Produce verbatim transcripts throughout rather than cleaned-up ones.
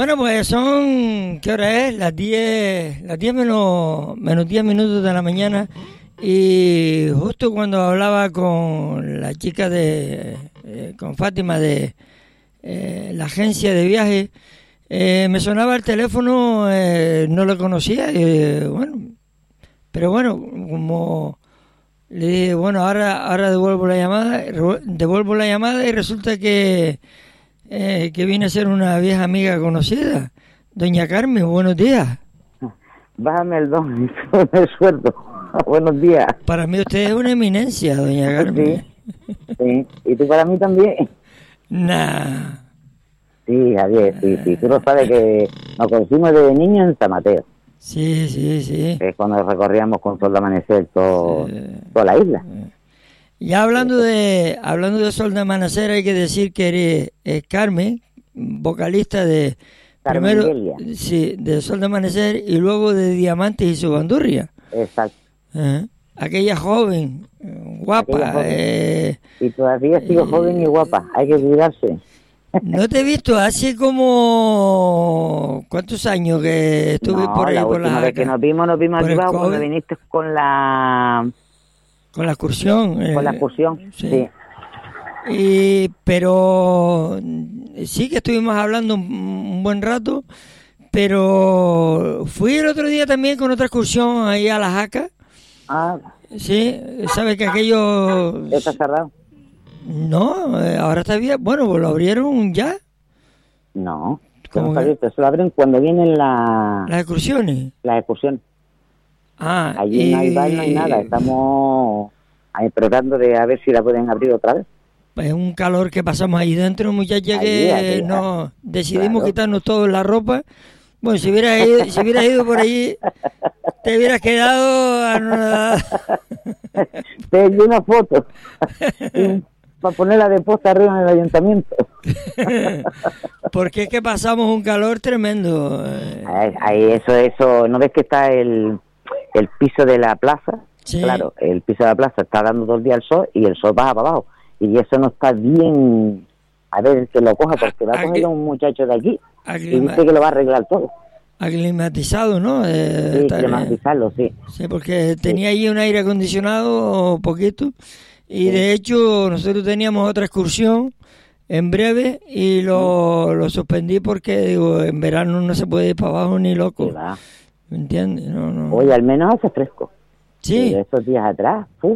Bueno, pues son, ¿qué hora es? Las diez, las diez menos, menos diez minutos de la mañana. Y justo cuando hablaba con la chica de, eh, con Fátima de eh, la agencia de viajes, eh, me sonaba el teléfono, eh, no lo conocía, eh, bueno, pero bueno, como le dije, bueno, ahora, ahora devuelvo la llamada, devuelvo la llamada y resulta que Eh, que viene a ser una vieja amiga conocida. Doña Carmen, buenos días. Bájame el don, me suelto. Buenos días. Para mí usted es una eminencia, doña Carmen. Sí, sí. ¿Y tú para mí también? Nah. Sí, Javier, sí, sí. Tú lo sabes que nos conocimos desde niños en San Mateo. Sí, sí, sí. Es cuando recorríamos con Sol de Amanecer todo, sí. toda la isla. Ya hablando de hablando de Sol de Amanecer, hay que decir que eres eh, Carmen, vocalista de Carmen primero Delia. sí, de Sol de Amanecer y luego de Diamantes y su bandurria. Exacto. ¿Eh? Aquella joven, guapa. Aquella joven. Eh, y todavía sigo eh, joven y guapa, hay que cuidarse. No te he visto hace como... ¿Cuántos años que estuve no, por ahí? la por última la vez que nos vimos, nos vimos aquí abajo cuando viniste con la... Con la excursión. Con eh, la excursión, sí. sí. Y, pero sí que estuvimos hablando un, un buen rato, pero fui el otro día también con otra excursión ahí a La Jaca. Ah. Sí, ¿sabes que aquello... ¿Está cerrado? No, ahora está bien. Bueno, pues lo abrieron ya. No, no está abierto. Se lo abren cuando vienen la... las excursiones. Las excursiones. Ah, allí y... no hay bar, no hay nada. Estamos ahí tratando de a ver si la pueden abrir otra vez. Es un calor que pasamos ahí dentro, muchachas, que allí, no decidimos claro. quitarnos toda la ropa. Bueno, si hubieras ido, si hubieras ido por allí, te hubieras quedado a... Te di una foto para ponerla de posta arriba en el ayuntamiento. Porque es que pasamos un calor tremendo. Ahí, ahí eso, eso, ¿no ves que está el, el piso de la plaza? Sí. Claro, el piso de la plaza está dando todo el día el sol y el sol baja para abajo. Y eso no está bien, a ver que lo coja, porque va a coger un muchacho de aquí Aclima... y dice que lo va a arreglar todo. Aclimatizado, ¿no? Eh, sí, climatizarlo, sí. Sí, porque tenía allí un aire acondicionado poquito y sí. De hecho nosotros teníamos otra excursión en breve y lo, lo suspendí porque digo, en verano no se puede ir para abajo ni loco. Sí, va. ¿Me entiendes? No, no. Oye, al menos hace fresco. Sí. Y estos días atrás, uff.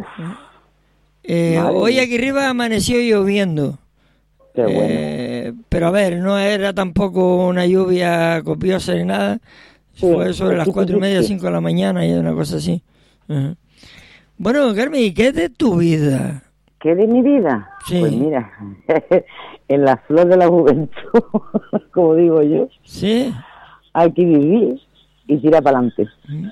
Eh, hoy aquí arriba amaneció lloviendo. Qué bueno. Eh, pero a ver, no era tampoco una lluvia copiosa ni nada. Sí, fue sobre las cuatro y media, cinco de la mañana y una cosa así. Uh-huh. Bueno, Carmen, ¿y qué es de tu vida? ¿Qué de mi vida? Sí. Pues mira, en la flor de la juventud, como digo yo. Sí. Hay que vivir y tirar para adelante. Uh-huh.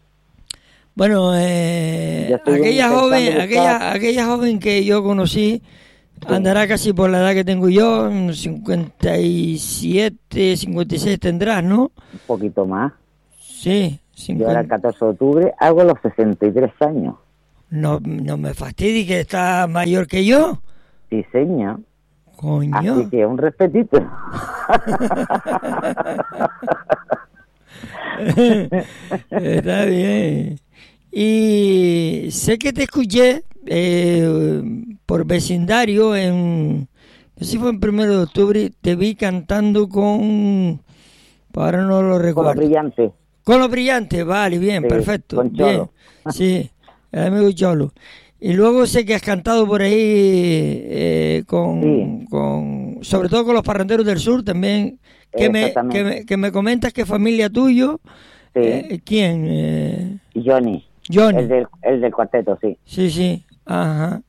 Bueno, eh, aquella joven, aquella, aquella joven que yo conocí andará casi por la edad que tengo yo, cincuenta y siete, cincuenta y seis tendrás, ¿no? Un poquito más. Sí. cincuenta. Yo ahora el catorce de octubre hago los sesenta y tres años. No, no me fastidies que está mayor que yo. Sí, señor. Coño. Así que un respetito. Está bien. Y sé que te escuché eh, por vecindario en, no sé si fue en primero de octubre, te vi cantando con, ahora no lo recuerdo. Con Los Brillantes. Con Los Brillantes, vale, bien, sí, perfecto. Con Cholo. Bien, sí, el amigo Cholo. Y luego sé que has cantado por ahí eh, con, sí. con, sobre todo con los Parranderos del Sur también, que me, que me, que me comentas que familia tuyo. Sí. Eh, ¿Quién? Eh, Johnny. Johnny. El del, el del cuarteto, sí. Sí, sí, ajá.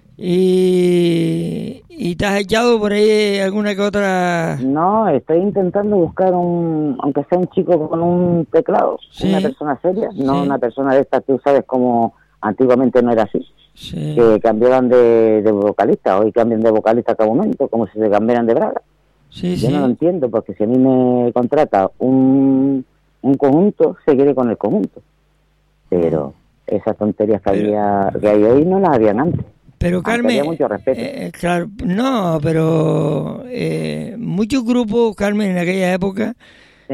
Y, ¿Y te has echado por ahí alguna que otra? No, estoy intentando buscar un, aunque sea un chico con un teclado, sí. Una persona seria, no sí. Una persona de estas, tú sabes como antiguamente no era así, sí. Que cambiaban de, de vocalista, hoy cambian de vocalista a cada momento, como si se cambiaran de braga. Sí, Yo sí. no lo entiendo, porque si a mí me contrata un, un conjunto, se quiere con el conjunto. Pero esas tonterías que, había, que hay hoy no las habían antes. Pero Carmen, había mucho respeto. Eh, claro, no, pero eh, muchos grupos, Carmen, en aquella época, sí.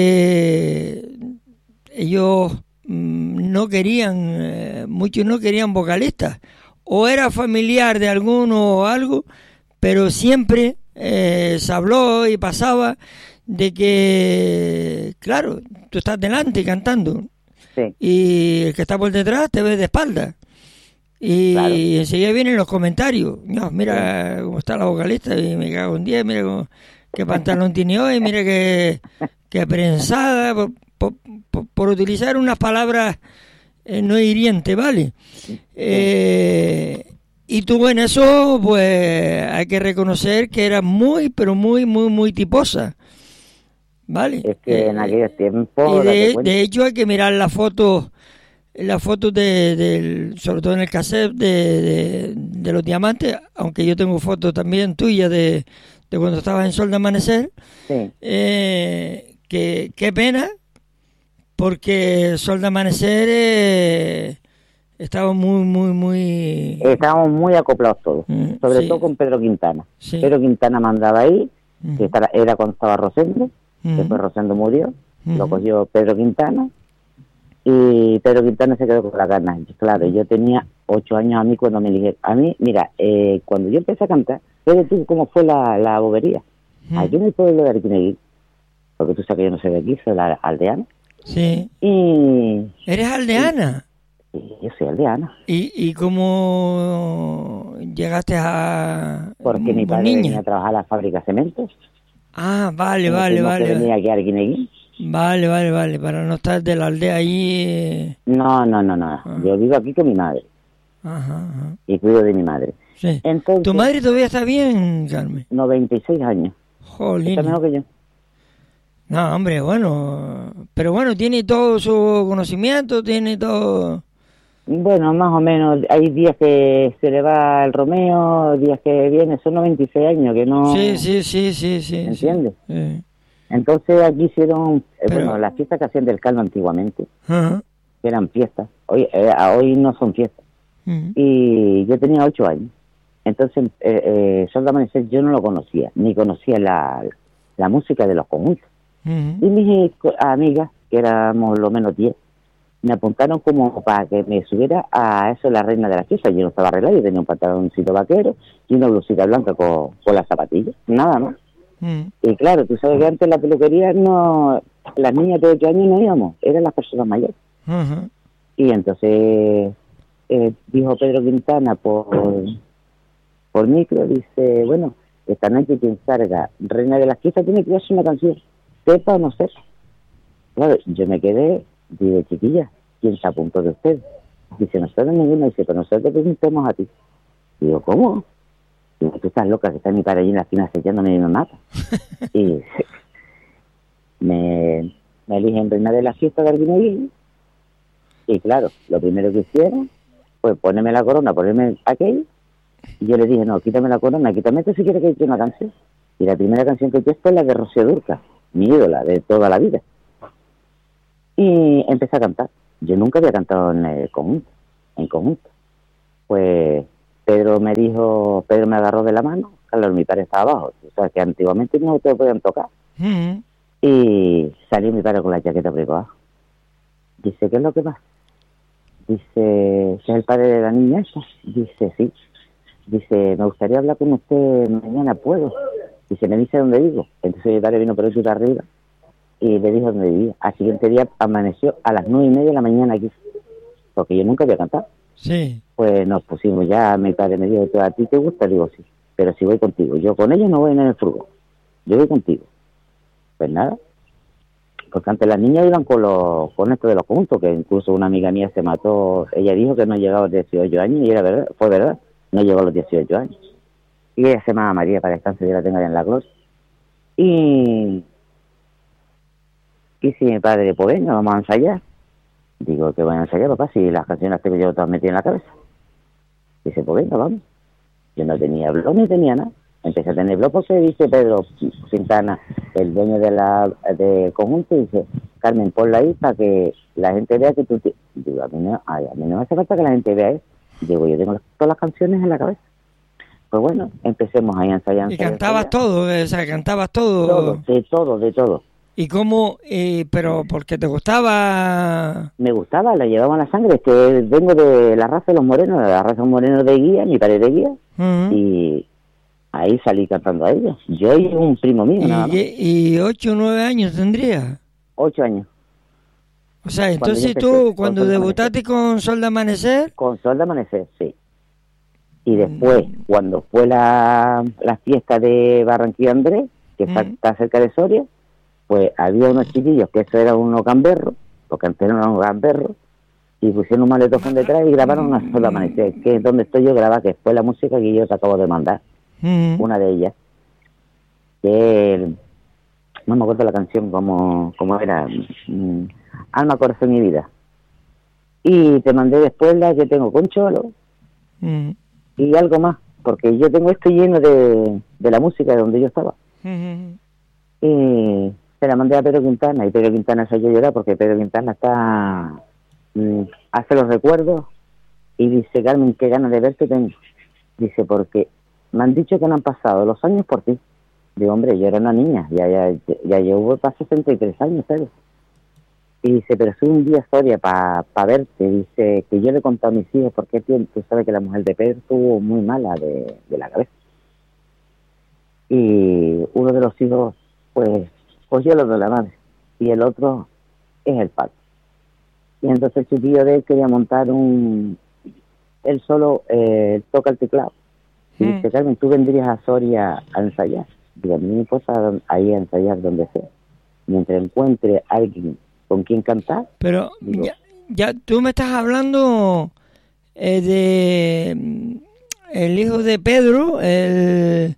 eh, ellos mm, no querían, eh, muchos no querían vocalistas, o era familiar de alguno o algo, pero siempre eh, se habló y pasaba de que, claro, tú estás delante cantando, sí. y el que está por detrás te ve de espalda. Y claro. enseguida vienen los comentarios. No, mira sí. cómo está la vocalista, y me cago en diez, mira cómo, qué pantalón tiene hoy, mira qué, qué prensada, por, por, por, por utilizar unas palabras eh, no hirientes, ¿vale? Sí. Eh, y tú en eso, pues hay que reconocer que era muy, pero muy, muy, muy tiposa, ¿vale? Es que eh, en aquellos tiempos... Y de, de hecho hay que mirar las fotos... las fotos de, de, sobre todo en el cassette de, de, de los diamantes, aunque yo tengo fotos también tuyas de, de cuando estabas en Sol de Amanecer, sí. eh, que qué pena, porque Sol de Amanecer eh, estaba muy, muy, muy... Estábamos muy acoplados todos, mm, sobre sí. todo con Pedro Quintana. Sí. Pedro Quintana mandaba ahí, mm. que era cuando estaba Rosendo, mm. después Rosendo murió, mm. lo cogió Pedro Quintana, y Pedro Quintana se quedó con la gana. Claro, yo tenía ocho años a mí cuando me dije, a mí, mira, eh, cuando yo empecé a cantar, pero tú cómo fue la, la bobería. Mm. Aquí en el pueblo de Arquineguín, porque tú sabes que yo no soy de aquí, soy la aldeana. Sí. Y... ¿Eres aldeana? Y, sí, yo soy aldeana. ¿Y, y cómo llegaste a...? Porque mi padre niña? venía a trabajar a la fábrica de cementos. Ah, vale, vale, vale. Que venía aquí a Arquineguín. Vale, vale, vale, para no estar de la aldea allí. Eh... No, no, no, no. Ah. Yo vivo aquí con mi madre. Ajá, ajá. Y cuido de mi madre. Sí. Entonces, ¿tu madre todavía está bien, Carmen? noventa y seis años. Jolín. Está mejor que yo. No, hombre, bueno. Pero bueno, tiene todo su conocimiento, tiene todo... Bueno, más o menos. Hay días que se le va el Romeo, días que viene. Son noventa y seis años que no... Sí, sí, sí, sí, sí. ¿Entiendes? Sí. Sí. Entonces aquí hicieron, eh, Pero... bueno, las fiestas que hacían del caldo antiguamente, uh-huh. que eran fiestas, hoy eh, hoy no son fiestas. Uh-huh. Y yo tenía ocho años. Entonces, eh, eh, Sol de Amanecer yo no lo conocía, ni conocía la, la música de los conjuntos. Uh-huh. Y mis amigas, que éramos lo menos diez, me apuntaron como para que me subiera a eso de la reina de la fiesta. Yo no estaba arreglado, yo tenía un pantaloncito vaquero y una blusita blanca con, con las zapatillas, nada más. Mm. Y claro, tú sabes que antes la peluquería no, las niñas de ocho años no íbamos, eran las personas mayores. Uh-huh. Y entonces eh, dijo Pedro Quintana por por micro, dice, bueno, esta noche quien salga reina de las fiestas tiene que hacer una canción, sepa o no sepa. Claro, yo me quedé, dije, chiquilla, ¿quién se apuntó de usted? Dice, nosotros ninguno, dice, pero nosotros te preguntamos a ti. Digo, ¿cómo? Digo, tú estás loca, que está mi padre allí en la esquina sellándome y me mata. Y me, me eligen reina de la fiesta de Arguineguín. Y claro, lo primero que hicieron fue ponerme la corona, ponerme aquello. Y yo le dije, no, quítame la corona, quítame esto si quieres que eche una canción. Y la primera canción que eché fue la de Rocío Dúrcal, mi ídola de toda la vida. Y empecé a cantar. Yo nunca había cantado en el conjunto, en conjunto. Pues Pedro me dijo, Pedro me agarró de la mano, claro, mi padre estaba abajo, o sea, que antiguamente no te podían tocar. Mm-hmm. Y salió mi padre con la chaqueta por abajo. Dice, ¿qué es lo que pasa? Dice, ¿es el padre de la niña esa? Dice, sí. Dice, me gustaría hablar con usted mañana, ¿puedo? Dice, me dice dónde vivo. Entonces mi padre vino por eso de arriba y le dijo dónde vivía. Al siguiente día amaneció a las nueve y media de la mañana aquí, porque yo nunca había cantado. Sí. Pues nos pusimos ya, mi padre me dijo, ¿a ti te gusta? Digo, sí, pero si voy contigo. Yo con ellos no voy en el furgón, yo voy contigo. Pues nada, porque antes las niñas iban con los, con esto de los conjuntos, que incluso una amiga mía se mató, ella dijo que no llegaba a los dieciocho años, y era verdad, fue verdad, no llegó a los dieciocho años. Y ella se llamaba María, para descansar, y la tenga en la gloria. Y, y si mi padre, pues venga, vamos a ensayar. Digo, que van a ensayar, papá, si las canciones las tengo yo todas metidas en la cabeza. Dice, pues venga, vamos. Yo no tenía blog ni tenía nada. Empecé a tener blog porque dice Pedro Quintana, el dueño de la del conjunto, dice, Carmen, ponla ahí para que la gente vea que tú... Te... Digo, a mí, no, ay, a mí no me hace falta que la gente vea eso. Digo, yo tengo todas las canciones en la cabeza. Pues bueno, empecemos ahí a ensayar. ¿Y cantabas todo? O sea, cantabas todo. Todo, de todo, de todo. ¿Y cómo? Eh, ¿Pero porque te gustaba? Me gustaba, la llevaba en la sangre. Es que vengo de la raza de los morenos, de la raza de los morenos de Guía, mi padre de Guía. Uh-huh. Y ahí salí cantando a ella. Yo y un primo mío, ¿Y, nada más. ¿Y ocho o nueve años tendría? Ocho años. O sea, entonces cuando tú, cuando debutaste con Sol de Amanecer... Con Sol de Amanecer, sí. Y después, mm. cuando fue la, la fiesta de Barranquilla Andrés, que está, mm. está cerca de Soria, pues había unos chiquillos, que eso era unos gamberros, porque antes eran unos gamberros, y pusieron un maletón detrás y grabaron una Sol de Amanecer, que es donde estoy yo grabada, que fue la música que yo te acabo de mandar. Mm. Una de ellas. Que no me acuerdo la canción, cómo, cómo era... Mm, Alma, corazón y vida. Y te mandé después la que tengo con Cholo mm. y algo más, porque yo tengo esto lleno de, de la música de donde yo estaba. Mm-hmm. Y se la mandé a Pedro Quintana, y Pedro Quintana se oyó llorar porque Pedro Quintana está mm, hace los recuerdos y dice: Carmen, qué ganas de verte tengo. Dice, porque me han dicho que no han pasado los años por ti. Digo, hombre, yo era una niña, ya ya ya llevo para sesenta y tres años, ¿sabes? Y dice, pero fui un día a Soria para pa verte. Dice, que yo le he contado a mis hijos, porque tú sabes que la mujer de Pedro estuvo muy mala de, de la cabeza. Y uno de los hijos, pues, cogió lo de la madre, y el otro es el padre. Y entonces el tío de él quería montar un... Él solo eh, toca el teclado. Y mm. dice, Carmen, tú vendrías a Soria a ensayar. Digo, a mí me pasa ahí a ensayar donde sea. Mientras encuentre a alguien con quién cantar. Pero digo, ya, ya tú me estás hablando eh, de el hijo de Pedro, el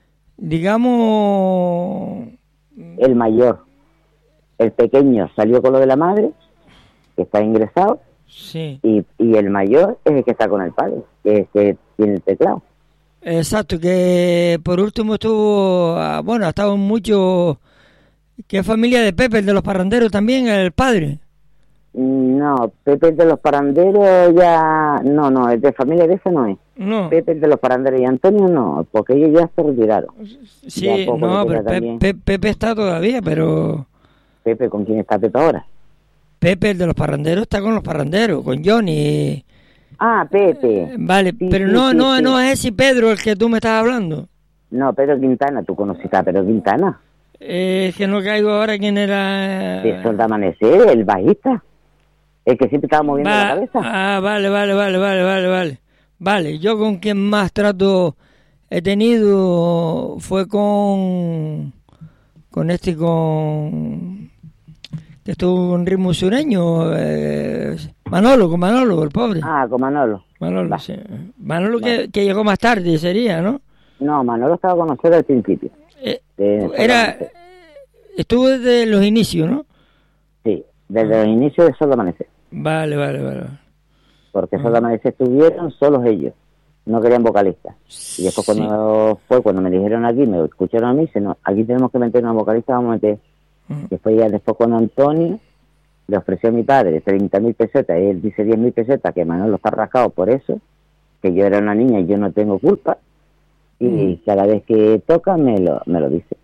digamos el mayor, el pequeño salió con lo de la madre, que está ingresado, sí, y, y el mayor es el que está con el padre, que es que tiene el teclado. Exacto, que por último estuvo, bueno, ha estado mucho. ¿Qué familia de Pepe, el de los parranderos también, el padre? No, Pepe el de los parranderos ya... No, no, el de familia de ese no es. No. Pepe el de los parranderos y Antonio no, porque ellos ya se retiraron. Sí, no, pero Pe- Pe- Pepe está todavía, pero... ¿Pepe con quién está Pepe ahora? Pepe el de los parranderos está con los parranderos, con Johnny. Ah, Pepe. Vale, sí, pero sí, no, sí, no, sí. no es ese Pedro el que tú me estás hablando. No, Pedro Quintana, tú conociste a Pedro Quintana. Eh, es que no caigo ahora quién era... De Sol de Amanecer, el bajista. El que siempre estaba moviendo Va, la cabeza. Ah, vale, vale, vale, vale, vale, vale. Vale, yo con quien más trato he tenido fue con... Con este, con... Que estuvo con ritmo sureño. Eh, Manolo, con Manolo, el pobre. Ah, con Manolo. Manolo, Va. sí. Manolo Va. que, que llegó más tarde sería, ¿no? No, Manolo estaba con nosotros al principio. Eh, era... Estuvo desde los inicios, ¿no? Sí, desde los inicios de Sol de Amanecer. Vale, vale, vale. Porque Sol de Amanecer estuvieron solos ellos, no querían vocalistas. Y después Sí. cuando fue, cuando me dijeron aquí, me escucharon a mí, dice, no, aquí tenemos que meter una vocalista, vamos a meter. Uh-huh. Después ya después cuando Antonio le ofreció a mi padre treinta mil pesetas, y él dice diez mil pesetas, que Manolo está rascado por eso, que yo era una niña y yo no tengo culpa, y uh-huh. cada vez que toca me lo, me lo dice.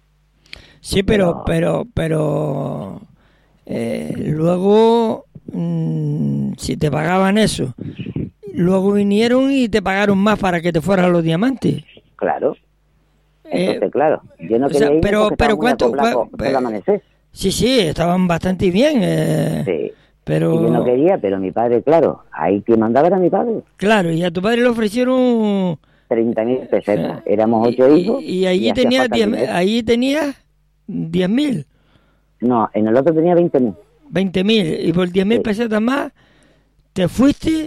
Sí, pero, pero, pero, eh, luego, mmm, si te pagaban eso, luego vinieron y te pagaron más para que te fueran los diamantes. Claro. Entonces, Eh, claro, yo no o quería sea, irme pero, porque pero estaba muy cuánto, acoplado cua- con Sol de Amanecer. sí, sí, estaban bastante bien, eh, Sí. pero, Y yo no quería, pero mi padre, claro, ahí que mandaba era mi padre. claro, y a tu padre le ofrecieron, treinta mil pesetas. eh, Éramos ocho y, hijos. y, y allí hacía tenías falta diez, dinero. allí tenías diez mil. No, en el otro tenía veinte mil. veinte mil y por diez mil Sí. pesetas más te fuiste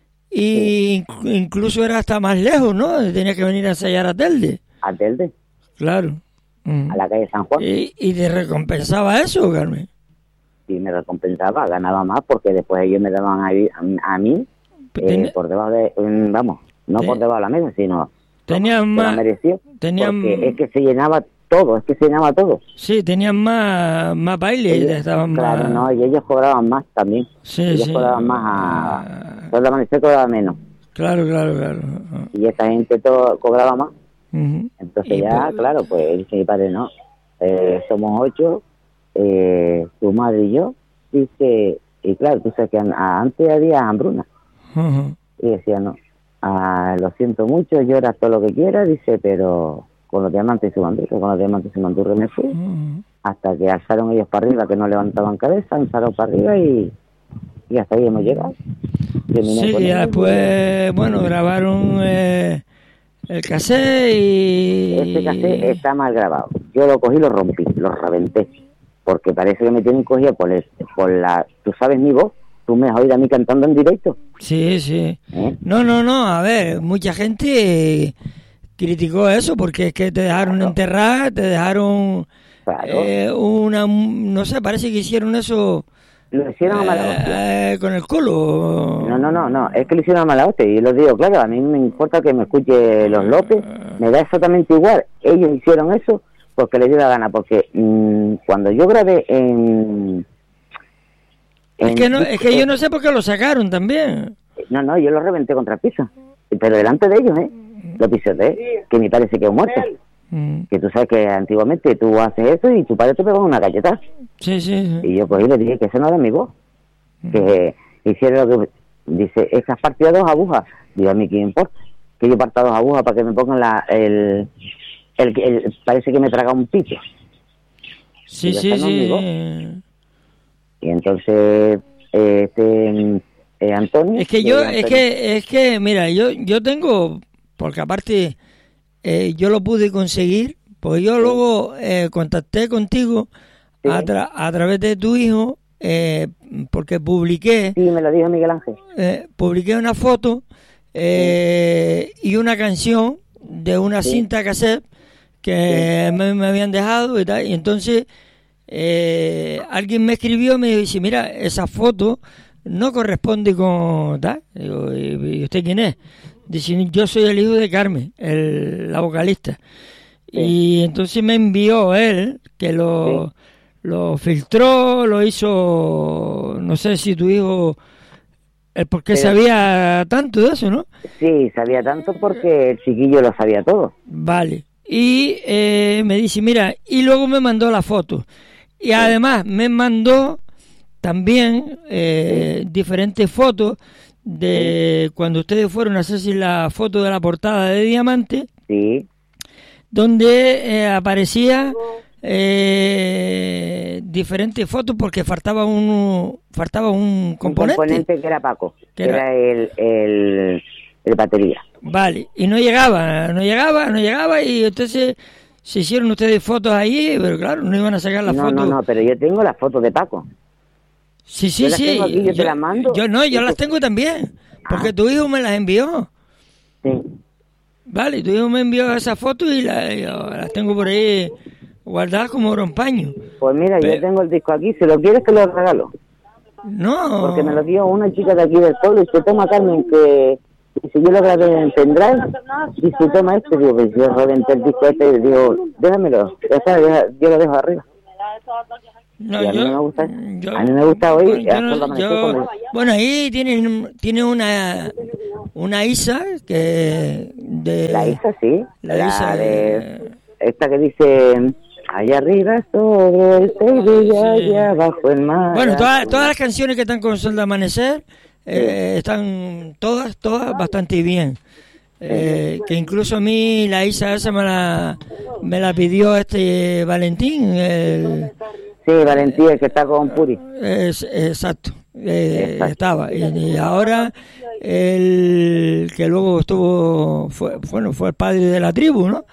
y inc- incluso era hasta más lejos, ¿no? Tenías que venir a ensayar a Telde. A Telde, Claro. Mm. a la calle San Juan. ¿Y, y te recompensaba eso, Carmen? Y me recompensaba, ganaba más porque después ellos me daban a, a, a mí Pues eh, ten- por debajo de, mm, vamos, no Ten- por debajo de la mesa, sino Tenían que más... lo mereció. tenían- Porque es que se llenaba todo, es que se llenaba todo. Sí, tenían más, más baile y Ellos- te estaban claro, más... no, y ellos cobraban más también. Sí, ellos sí. cobraban más a... Sol de Amanecer cobraba menos. Claro, claro, claro. Y esta gente todo cobraba más. Uh-huh. Entonces ya, pues, claro, pues dice mi padre, no, eh, somos ocho, eh, tu madre y yo, dice, y claro, tú sabes que an- antes había hambruna. Uh-huh. Y decía, no, ah, lo siento mucho, llora todo lo que quieras, dice, pero con los diamantes y su mandurria, con los diamantes y su mandurria me fui, uh-huh. hasta que alzaron ellos para arriba, que no levantaban cabeza, alzaron para arriba y, y hasta ahí hemos llegado. Terminé sí, ya después, bueno, grabaron eh, el cassette y... Este cassette está mal grabado. Yo lo cogí y lo rompí, lo reventé, porque parece que me tienen cogido por, el, por la... Tú sabes mi voz, tú me has oído a mí cantando en directo. Sí, sí. ¿Eh? No, no, no, a ver, mucha gente criticó eso porque es que te dejaron claro. enterrar, te dejaron claro. eh, una... No sé, parece que hicieron eso... Lo hicieron a mala hostia. Eh, con el culo. No, no, no, no, es que lo hicieron a mala hostia. Y lo digo, claro, a mí me importa que me escuche los López, me da exactamente igual. Ellos hicieron eso porque les dio la gana. Porque mmm, cuando yo grabé en... en es que no, es que yo no sé por qué lo sacaron también. No, no, yo lo reventé contra el piso. Pero delante de ellos, ¿eh? Lo pisoteé, que mi padre se quedó muerto. Mm. Que tú sabes que antiguamente tú haces eso y tu padre te pegó una galleta. Sí, sí, sí. Y yo pues y le dije que eso no era mi voz. Mm. Que hiciera lo que... Dice, es que has partido dos agujas. Digo, a mí qué importa. Que yo parta dos agujas para que me pongan la... El, el, el, el parece que me traga un pique. Sí, sí, no sí. Y entonces, este... Eh, Antonio... Es que yo, Antonio, es que, es que, mira, yo, yo tengo... Porque aparte... Eh, yo lo pude conseguir, pues yo sí. luego eh, contacté contigo sí. a, tra- a través de tu hijo, eh, porque publiqué... Sí, me lo dijo Miguel Ángel. Eh, publiqué una foto eh, sí. y una canción de una sí. cinta cassette que sí. me, me habían dejado y tal, y entonces eh, alguien me escribió y me dice, mira, esa foto no corresponde con... tal. Digo, ¿y usted quién es? Dice, yo soy el hijo de Carmen, el, la vocalista. Sí. Y entonces me envió él, que lo, sí. lo filtró, lo hizo, no sé si tu hijo, el por qué Pero, sabía tanto de eso, ¿no? Sí, sabía tanto porque el chiquillo lo sabía todo. Vale. Y eh, me dice, mira, y luego me mandó la foto. Y sí. además me mandó también eh, sí. diferentes fotos de sí. cuando ustedes fueron a hacerse la foto de la portada de Diamante, sí, donde eh, aparecía eh, diferentes fotos porque faltaba un faltaba un componente. Un componente que era Paco, que era, era el, el, el batería. Vale, y no llegaba, no llegaba, no llegaba y entonces se hicieron ustedes fotos ahí, pero claro, no iban a sacar las no, fotos. No, no, pero yo tengo las fotos de Paco. Sí, sí, yo las sí. Tengo aquí, yo, yo te las mando. Yo no, yo las tengo también, porque ah. tu hijo me las envió. Sí. Vale, tu hijo me envió esas fotos y la, yo las tengo por ahí guardadas como oro en paño. Pues mira, Pero... yo tengo el disco aquí, si lo quieres te lo regalo. No. Porque me lo dio una chica de aquí del pueblo y dice, toma Carmen, que si yo lo grabé en pendrive, y si toma este, digo, pues yo reventé el disco este y digo, déjamelo, ya está, ya, yo lo dejo arriba. No, y a mí yo, no me gusta, yo, a mí me gusta oír. Yo, yo, yo, bueno, ahí tiene, tiene una una Isa que de la Isa sí, la, la Isa de, de esta que dice allá arriba sobre el Sevilla, sí. allá abajo el mar. Bueno, todas todas las canciones que están con Sol de Amanecer eh, sí. están todas todas bastante bien. Eh, que incluso a mí la Isa esa me la me la pidió este Valentín el Sí, Valentín, el que está con Puri. Es, exacto, eh, exacto. Estaba. Y, y ahora, el que luego estuvo, fue, bueno, fue el padre de la tribu, ¿no?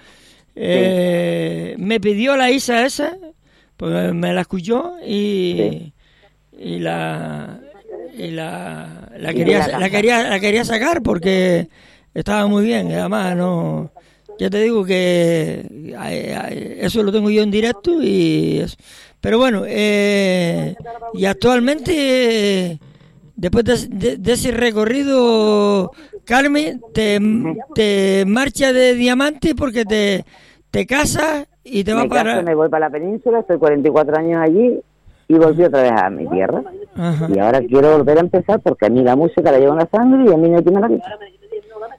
Eh, sí. Me pidió la Isa esa, pues me la escuchó y, sí. y la y la, la, quería, la, la, quería, la quería sacar porque estaba muy bien. Y además, no... Ya te digo que eso lo tengo yo en directo y eso. Pero bueno, eh, y actualmente, después de, de, de ese recorrido, Carmen, te, te marcha de Diamante porque te, te casas y te vas para... Caso, me voy para la península, estoy cuarenta y cuatro años allí y volví otra vez a mi tierra. Ajá. Y ahora quiero volver a empezar porque a mí la música la llevo en la sangre y a mí no tiene la vida.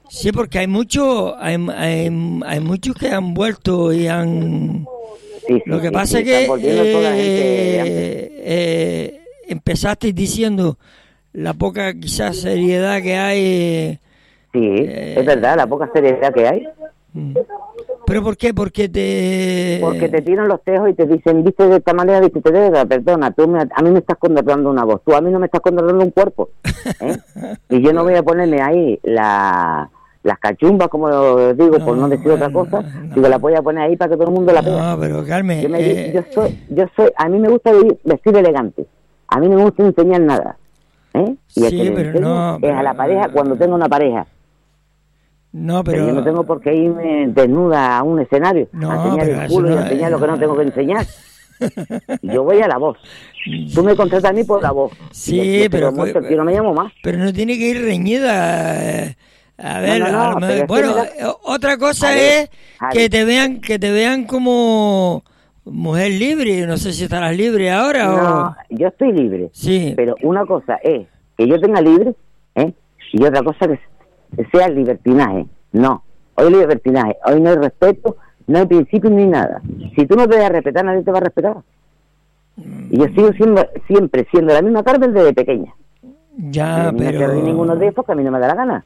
Sí, porque hay muchos, hay, hay, hay muchos que han vuelto y han... Sí, sí, Lo que sí, pasa sí, es están que volviendo toda la gente de antes. eh, eh, empezaste diciendo la poca quizás seriedad que hay. Eh, Sí, eh, es verdad, la poca seriedad que hay. ¿Pero por qué? Porque te... Porque te tiran los tejos y te dicen, viste de esta manera, viste de esta, perdona, tú me, a mí me estás contratando una voz, tú a mí no me estás contratando un cuerpo, ¿eh? Y yo no voy a ponerme ahí la, las cachumbas, como digo, no, por no decir bueno, otra cosa, no. Digo, la voy a poner ahí para que todo el mundo la vea. No, pero Carmen... Yo, me, eh... yo, soy, yo soy, a mí me gusta vestir elegante, a mí no me gusta enseñar nada, ¿eh? Y sí, el que pero no, es pero... a la pareja cuando tengo una pareja. No, pero... pero yo no tengo por qué irme desnuda a un escenario, no, a enseñar el culo no, y a enseñar lo que no tengo que enseñar. Yo voy a la voz. Tú me contratas a mí por la voz. Sí, yo, pero... Muerto, pero no me llamo más. Pero no tiene que ir reñida. A ver, no, no, no, a lo mejor, bueno, da... otra cosa ver, es que te vean que te vean como mujer libre. No sé si estarás libre ahora no, o... No, yo estoy libre. Sí. Pero una cosa es que yo tenga libre, ¿eh? Y otra cosa que sea el libertinaje. No, hoy no hay libertinaje, hoy no hay respeto, no hay principios ni nada. Si tú no te vas a respetar, nadie te va a respetar. Y yo sigo siendo, siempre siendo la misma Carmen desde pequeña. Ya, pero... No quiero ninguno de estos que a mí no me da la gana.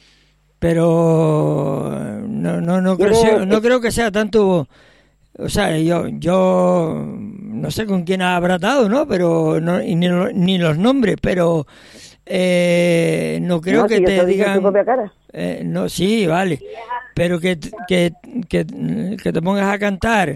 Pero no no no creo, sea, no creo que sea tanto... O sea, yo yo no sé con quién habrá dado, ¿no? Pero no, y ni, ni los nombres, pero... Eh, no creo no, que si te yo digan tu propia cara. Eh, no sí vale pero que, que que que te pongas a cantar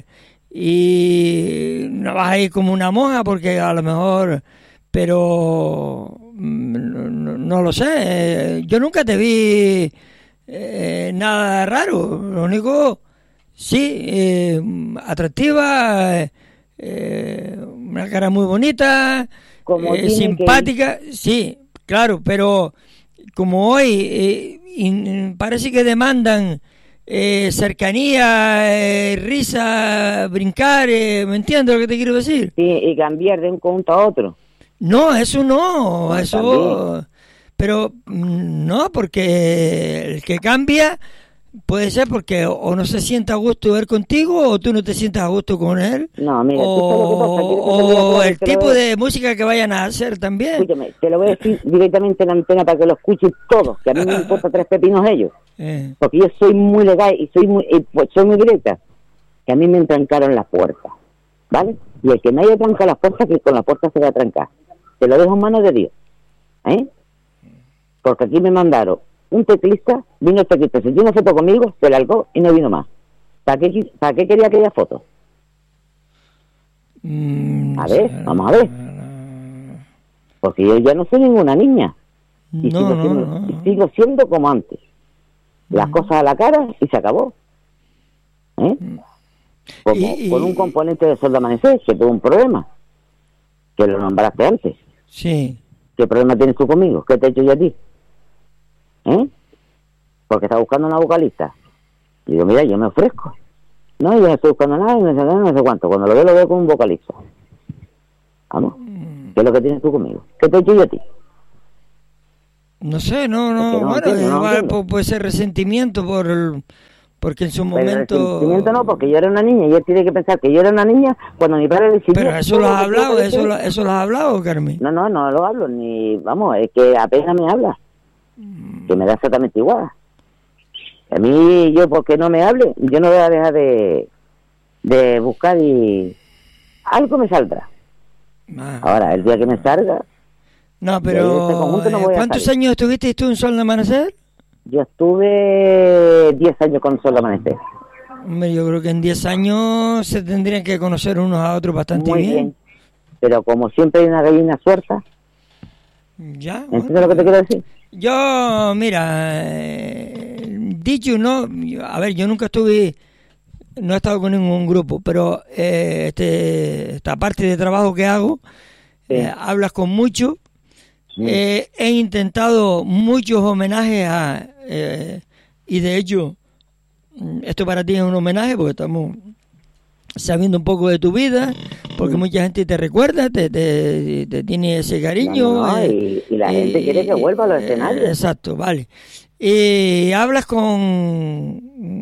y no vas a ir como una monja porque a lo mejor pero no, no, no lo sé, yo nunca te vi eh, nada raro, lo único sí eh, atractiva, eh, una cara muy bonita, eh, simpática, que... sí. Claro, pero como hoy eh, in, parece que demandan eh, cercanía, eh, risa, brincar, eh, ¿me entiendes lo que te quiero decir? Sí, y cambiar de un conjunto a otro. No, eso no, no eso... También. Pero no, porque el que cambia puede ser porque o no se sienta a gusto ver contigo o tú no te sientas a gusto con él. No, mira, o, o el tipo de música que vayan a hacer también. Escúchame, te lo voy a decir directamente en la antena para que lo escuchen todos, que a mí me importa tres pepinos ellos. Eh. Porque yo soy muy legal y soy muy, pues soy muy directa. Que a mí me trancaron las puertas, ¿vale? Y el que me haya trancado las puertas, que con la puerta se va a trancar. Te lo dejo en manos de Dios, ¿eh? Porque aquí me mandaron un teclista, vino el teclista, se dio una foto conmigo, se largó y no vino más. ¿Para qué, para qué quería aquella foto? Mm, a ver, no, vamos a ver. Porque yo ya no soy ninguna niña. Y, no, sigo, no, siendo, no. y sigo siendo como antes. Las mm. cosas a la cara y se acabó. ¿Eh? Como y, y, con un componente de Sol de Amanecer, que tuvo un problema. Que lo nombraste antes. Sí. ¿Qué problema tienes tú conmigo? ¿Qué te he hecho yo a ti? ¿Eh? Porque está buscando una vocalista. Y digo, mira, yo me ofrezco. No, yo no estoy buscando nada, no sé, no sé cuánto. Cuando lo veo, lo veo con un vocalista. Vamos. ¿Qué es lo que tienes tú conmigo? ¿Qué te he hecho yo a ti? No sé, no, no. Es que no bueno, entiendo, no igual entiendo. Puede ser resentimiento por el, porque en su momento... Pero resentimiento no, porque yo era una niña y él tiene que pensar que yo era una niña cuando mi padre decidió... Pero eso lo has hablado, eso lo, eso lo has hablado, Carmen. No, no, no lo hablo, ni... Vamos, es que apenas me habla. Que me da exactamente igual. A mí, yo, porque no me hable, yo no voy a dejar de, de buscar y algo me saldrá. Ah. Ahora, el día que me salga... No, pero... Este no ¿cuántos años estuviste tú en Sol de Amanecer? Yo estuve diez años con Sol de Amanecer. Hombre, yo creo que en diez años se tendrían que conocer unos a otros bastante Muy bien. bien. Pero como siempre hay una gallina suelta... Ya. ¿Entiendes bueno, lo que te quiero decir? Yo, mira, eh, dicho no, a ver, yo nunca estuve, no he estado con ningún grupo, pero eh, este, esta parte de trabajo que hago, sí. eh, hablas con muchos, sí. eh, he intentado muchos homenajes a, eh, y de hecho, esto para ti es un homenaje porque estamos sabiendo un poco de tu vida, porque mucha gente te recuerda, te, te, te tiene ese cariño. No, no, no, y, y la eh, gente quiere que vuelva a los escenarios. Exacto, vale. y hablas con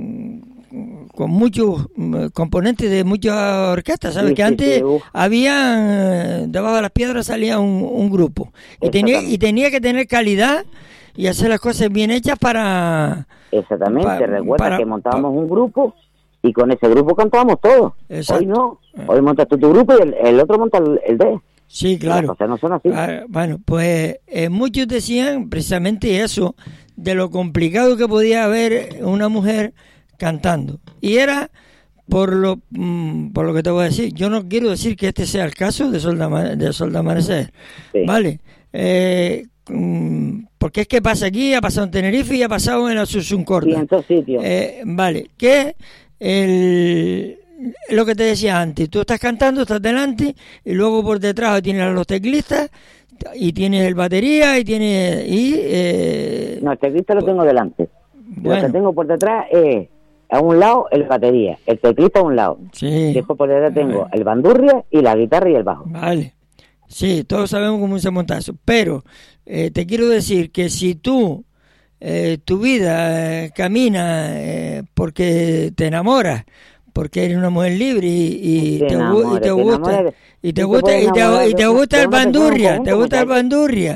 con muchos componentes de muchas orquestas, ¿sabes? Sí, que sí, antes sí, había, debajo de las piedras salía un, un grupo y tenía, y tenía que tener calidad y hacer las cosas bien hechas para... Exactamente, para, recuerda para, que montábamos para, un grupo y con ese grupo cantábamos todos. Exacto. Hoy no, hoy montas tú tu grupo y el, el otro monta el, el de. Sí, claro. Las cosas no son así. Ah, bueno, pues eh, muchos decían precisamente eso, de lo complicado que podía haber una mujer cantando. Y era por lo mm, por lo que te voy a decir. Yo no quiero decir que este sea el caso de Sol de, de, Sol de Amanecer. Sí. ¿Vale? Eh, mm, porque es que pasa aquí, ha pasado en Tenerife y ha pasado en Asunción Corta. Sí, en todos sitios. Eh, vale, que el... lo que te decía antes, tú estás cantando, estás delante y luego por detrás tienes a los teclistas y tienes el batería y tienes... Y, eh, no, el teclista lo tengo delante. Bueno. Lo que tengo por detrás es a un lado el batería, el teclista a un lado. Sí. Después por detrás tengo vale. el bandurria y la guitarra y el bajo. Vale. Sí, todos sabemos cómo se monta eso. Pero eh, te quiero decir que si tú, eh, tu vida eh, camina eh, porque te enamoras, porque eres una mujer libre y, y, te, enamore, y te gusta te y te gusta y te, y te gusta el bandurria, te gusta el bandurria.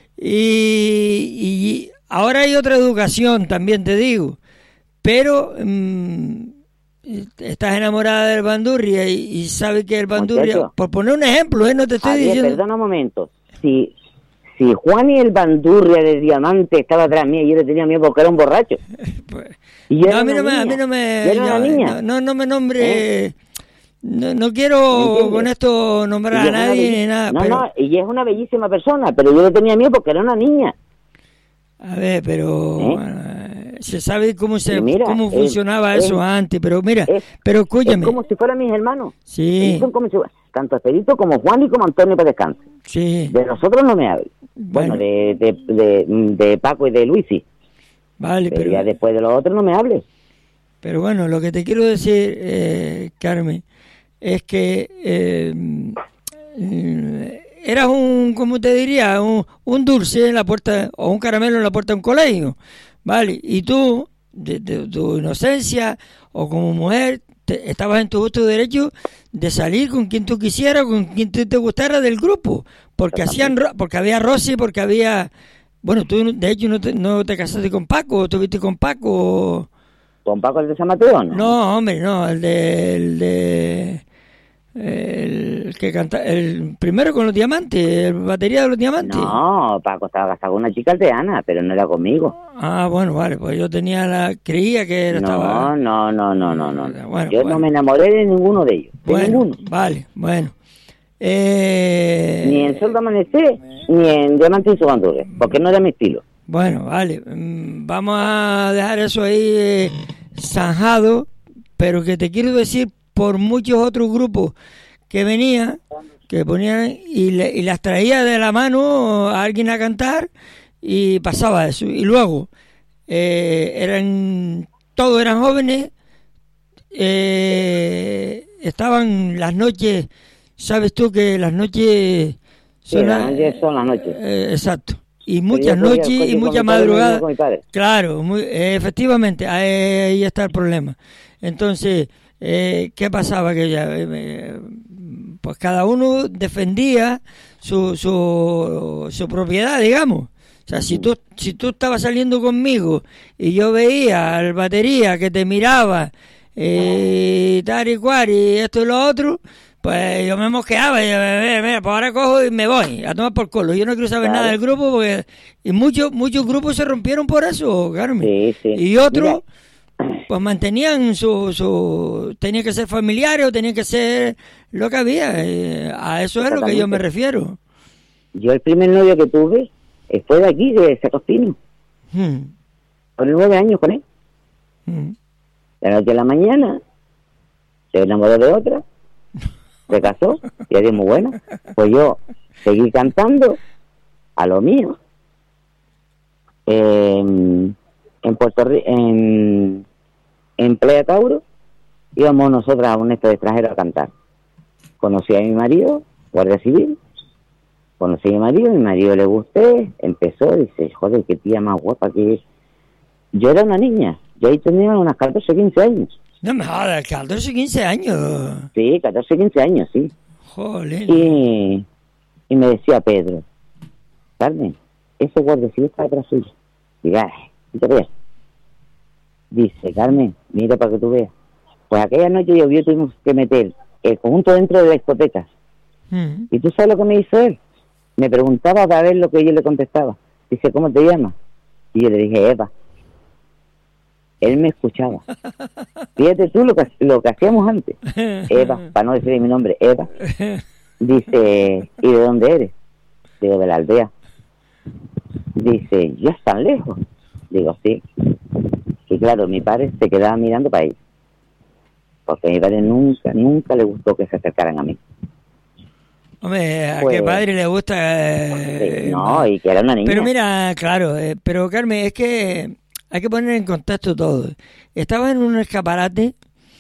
Y, y ahora hay otra educación, también te digo, pero mmm, estás enamorada del bandurria y, y sabes que el bandurria, Muchacho, por poner un ejemplo, ¿eh? No te estoy Javier, diciendo... Perdona un momento, si... Si Juan y el bandurria de Diamante estaba atrás mío, yo le tenía miedo porque era un borracho. Pues, y no, a mí no, me, a mí no me... Yo yo, no, no, no me nombre... ¿Eh? No, no quiero con esto nombrar a nadie ni nada. No, pero, no, ella es una bellísima persona, pero yo le tenía miedo porque era una niña. A ver, pero... ¿Eh? Bueno, se sabe cómo se mira, cómo es, funcionaba es, eso antes, pero mira, es, pero escúchame. Es como si fueran mis hermanos. Sí. Son como si, tanto Esperito como Juan y como Antonio para descanso. Sí. De nosotros no me hables. Bueno, bueno de, de, de, de Paco y de Luisi. Vale, pero, pero ya después de los otros no me hables. Pero bueno, lo que te quiero decir, eh, Carmen, es que eh, eras un, ¿cómo te diría? Un, un dulce en la puerta, o un caramelo en la puerta de un colegio, ¿vale? Y tú, de, de tu inocencia, o como mujer, te, estabas en tu justo derecho de salir con quien tú quisieras, con quien te, te gustara del grupo, porque hacían, porque había Rosy, porque había, bueno, tú de hecho no te, no te casaste con Paco, tuviste con Paco. ¿Con Paco el de San Mateo? No, no hombre, no, el de, el de, el que canta, el primero con los diamantes, el batería de los diamantes. No, Paco estaba casado con una chica aldeana, pero no era conmigo. Ah, bueno, vale, pues yo tenía la, creía que era, no, estaba... No, no, no, no, no, no. Bueno, yo bueno. no me enamoré de ninguno de ellos, de bueno, ninguno. Vale, bueno. Eh... Ni en Sol de Amanecer, ni en Diamante y su bandurria, porque no era mi estilo. Bueno, vale, vamos a dejar eso ahí eh, zanjado, pero que te quiero decir, por muchos otros grupos que venían, que ponían y, le, y las traía de la mano a alguien a cantar y pasaba eso. Y luego, eh, eran todos eran jóvenes, eh, estaban las noches, sabes tú que las noches son, sí, las noches son las noches. Eh, exacto. Y muchas noches y muchas madrugadas. Claro, muy, eh, efectivamente, ahí, ahí está el problema. Entonces, eh, ¿qué pasaba? Que ya, eh, pues cada uno defendía su, su, su propiedad, digamos. O sea, si tú, si tú estabas saliendo conmigo y yo veía al batería que te miraba, eh, tal y cual, y esto y lo otro, pues yo me mosqueaba y mira, mira, pues ahora cojo y me voy a tomar por culo. Yo no quiero saber claro. nada del grupo porque y muchos muchos grupos se rompieron por eso, Carmen. Sí, sí. Y otros pues mantenían su su tenía que ser familiares o tenía que ser lo que había. Eh, a eso es a lo que yo me refiero. Yo el primer novio que tuve fue de aquí, de Sacostino. Hmm. Por nueve años con él. Hmm. De la noche a la mañana se enamoró de otra. Se casó y es muy buena. Pues yo seguí cantando a lo mío eh, en Puerto Rico, en, en Playa Tauro íbamos nosotras a un estado extranjero a cantar. Conocí a mi marido, guardia civil, conocí a mi marido, mi marido le gusté, empezó, dice, joder, qué tía más guapa que es, yo era una niña. Yo ahí tenía unas catorce, quince años. No me jodas, catorce, quince años. Sí, catorce, quince años, sí. Joder. Y, y me decía Pedro, Carmen, ese guardecillo está atrás suyo. Diga, ¿qué te veas? Dice, Carmen, mira para que tú veas. Pues aquella noche llovió, tuvimos que meter el conjunto dentro de la discoteca. Mm. ¿Y tú sabes lo que me hizo él? Me preguntaba para ver lo que yo le contestaba. Dice, ¿cómo te llamas? Y yo le dije, Eva. Él me escuchaba. Fíjate tú lo que, lo que hacíamos antes. Eva, para no decir mi nombre, Eva. Dice, ¿y de dónde eres? Digo, de la aldea. Dice, ¿ya están lejos? Digo, sí. Y claro, mi padre se quedaba mirando para ahí. Porque a mi padre nunca, nunca le gustó que se acercaran a mí. Hombre, a pues, qué padre le gusta... Eh, no, y que era una niña. Pero mira, claro, eh, pero Carmen, es que hay que poner en contexto todo. Estaba en un escaparate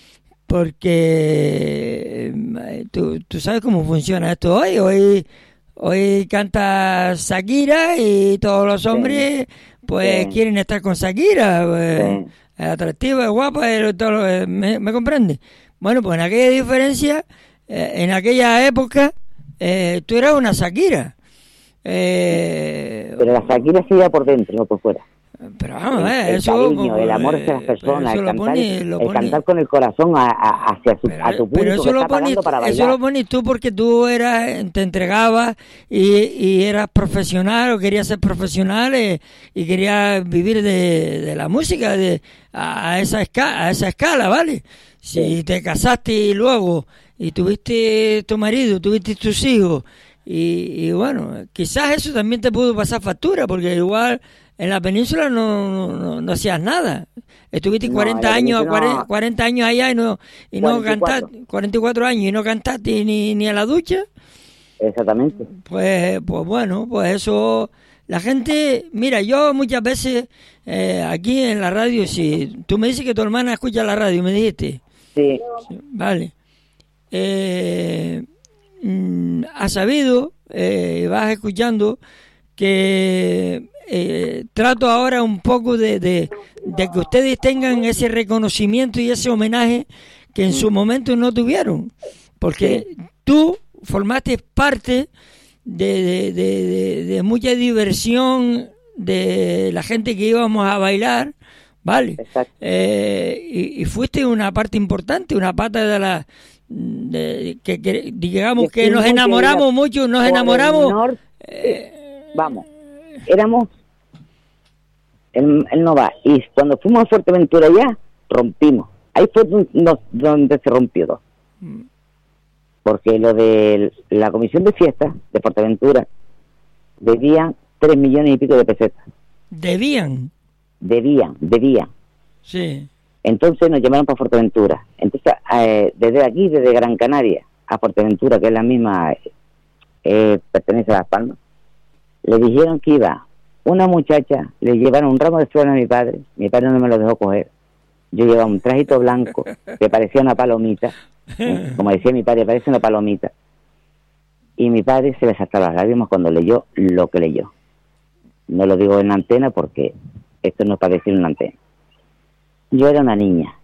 porque eh, tú, tú sabes cómo funciona esto hoy. Hoy, hoy canta Shakira y todos los hombres sí, pues sí. quieren estar con Shakira. Pues, sí. Es atractiva, es guapa, es todo, es, ¿me, ¿me comprende? Bueno, pues en aquella diferencia, eh, en aquella época, eh, tú eras una Shakira. Eh, pero la Shakira se iba por dentro, no por fuera. Pero vamos a ver, el, el eso... cariño, el amor hacia las personas, el, cantar, pone, lo el pone, cantar con el corazón a, a, hacia su, pero, a tu público pero eso que lo está pagando para bailar. Eso lo pones tú porque tú eras, te entregabas y, y eras profesional o querías ser profesional eh, y querías vivir de, de la música de, a, a, esa escala, a esa escala, ¿vale? Si sí. te casaste y luego y tuviste tu marido, tuviste tus hijos y, y bueno, quizás eso también te pudo pasar factura porque igual... En la península no, no, no hacías nada. Estuviste no, cuarenta años, no. cuarenta años allá y no y no cantaste, cuarenta y cuatro años y no cantaste ni, ni a la ducha. Exactamente. Pues pues bueno, pues eso la gente, mira, yo muchas veces eh, aquí en la radio, si tú me dices que tu hermana escucha la radio, me dijiste. Sí. sí vale. Eh, mm, has sabido, eh, vas escuchando que Eh, trato ahora un poco de, de, de que ustedes tengan ese reconocimiento y ese homenaje que en su momento no tuvieron, porque sí. tú formaste parte de, de, de, de, de mucha diversión de la gente que íbamos a bailar, ¿vale? Eh, y, y fuiste una parte importante, una pata de la... De, que, que digamos que nos enamoramos mucho, nos enamoramos... Norte, eh, vamos. Éramos, él, él no va, y cuando fuimos a Fuerteventura ya, rompimos, ahí fue donde, donde se rompió todo, porque lo de la comisión de fiestas de Fuerteventura debían tres millones y pico de pesetas. ¿Debían? Debían, debían. Sí. Entonces nos llamaron para Fuerteventura, entonces eh, desde aquí, desde Gran Canaria a Fuerteventura, que es la misma, eh, pertenece a Las Palmas, le dijeron que iba una muchacha, le llevaron un ramo de flores a mi padre, mi padre no me lo dejó coger, yo llevaba un trajito blanco que parecía una palomita, ¿eh? Como decía mi padre, parece una palomita, y mi padre se le saltaron las lágrimas cuando leyó lo que leyó. No lo digo en la antena porque esto no es para decir en la antena. Yo era una niña,